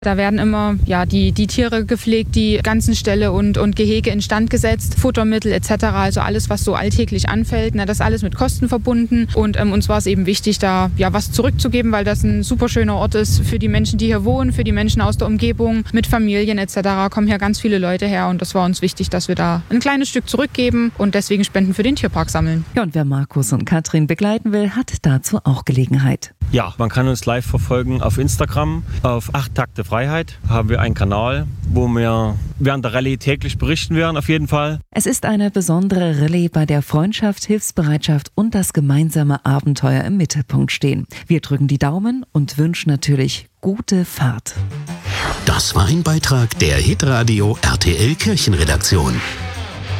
Da werden immer die Tiere gepflegt, die ganzen Ställe und Gehege instand gesetzt, Futtermittel etc., also alles, was so alltäglich anfällt. Das ist alles mit Kosten verbunden und uns war es eben wichtig, da was zurückzugeben, weil das ein super schöner Ort ist für die Menschen, die hier wohnen, für die Menschen aus der Umgebung, mit Familien etc. kommen hier ganz viele Leute her und das war uns wichtig, dass wir da ein kleines Stück zurückgeben und deswegen Spenden für den Tierpark sammeln. Ja, und wer Markus und Katrin begleiten will, hat dazu auch Gelegenheit. Ja, man kann uns live verfolgen auf Instagram. Auf 8 Takte Freiheit haben wir einen Kanal, wo wir während der Rallye täglich berichten werden, auf jeden Fall. Es ist eine besondere Rallye, bei der Freundschaft, Hilfsbereitschaft und das gemeinsame Abenteuer im Mittelpunkt stehen. Wir drücken die Daumen und wünschen natürlich gute Fahrt. Das war ein Beitrag der Hitradio RTL Kirchenredaktion.